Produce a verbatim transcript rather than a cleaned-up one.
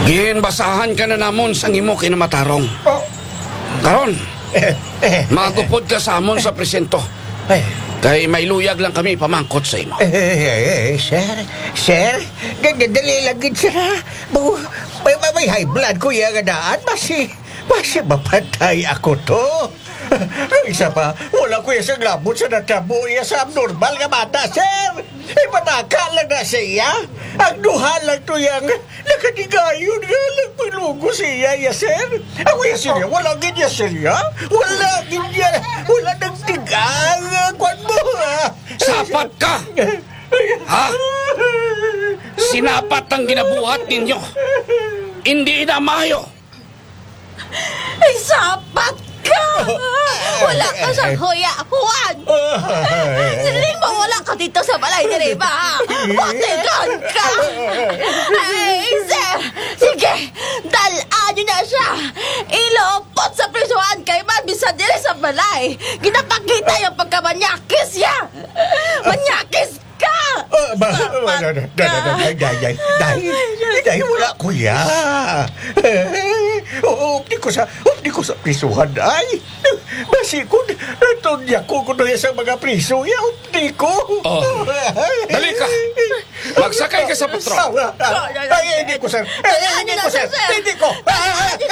Ginbasahan ka na namon sang imo kinamatarong. Oh. Karon, Eh, eh, magupod ka sa amon sa presento. eh, Kay may luyag lang kami pamangkot sa imo. eh, eh, sir, sir, gadadali lang gid sir ha. Bu- May, may, may high blood ko yung daan. Basi, basi mapatay ako to. Ang isa pa, wala ko yung saglabot sa natabo iya sa abnormal nga bata, sir. Ay, manaka lang na siya. Ang duha lang to yung nakadigayon nga lang palugo siya, ya, sir. Ang iya siya, wala gid ya siya. Wala gid ya, wala nang tigang. Kwan mo, ha? Sapat ka! Ha? Sinapat ang ginabuhat ninyo. Hindi na mayo. Ay, sapat ka! Wala ka sa kuya, Juan! Siling mo wala ka dito sa balay ni Reba, ha? Patigan ka! Ay, sir! Sige, dalaan niyo na siya! Ilopot sa prisuhan kay Mabisa dire sa balay! Ginapakita yung pagkamanyakis niya! Manyakis ka! Ah, ba, dahil, dahil, dahil, dahil, dahil wala kuya. Updi ko sa, updi ko sa prisuhan, ay. Basi ko, natunya ko ko doon sa mga priso, ya, updi ko. Oh, dali ka. Magsakay ka sa patrol. Ay, hindi ko, sir. Ay, hindi ko, sir. Hindi ko. Ay,